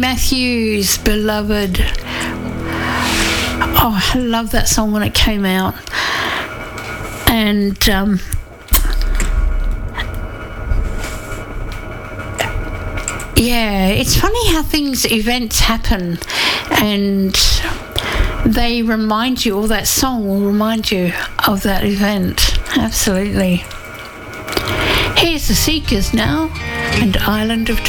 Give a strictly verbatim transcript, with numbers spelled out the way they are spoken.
Matthews, Beloved. Oh, I love that song when it came out. And um, yeah, it's funny how things, events happen and they remind you, or that song will remind you of that event. Absolutely. Here's the Seekers now and Island of Dreams.